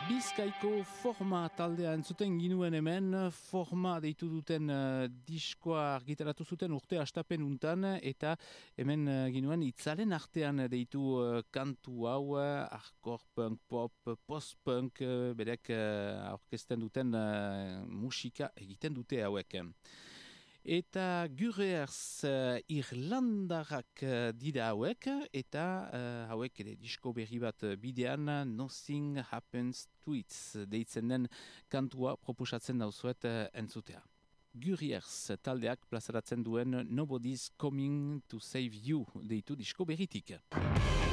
Bizkaiko Forma taldea entzuten ginuen hemen, Forma deitu duten diskoa argitaratu zuten urte hastapen untan, eta hemen ginuen itzalen artean deitu kantu hau, hardcore punk, pop, post-punk, berek aurkezten duten musika egiten dute hauek. Eta Gurreers Irlandarrak dira hauek, eta hauek ere disko berri bat bidean Nothing Happens to It deitzen den kantua proposatzen dauzuet entzutea. Gurreers taldeak plazaratzen duen Nobody's Coming to Save You deitu disko berritik.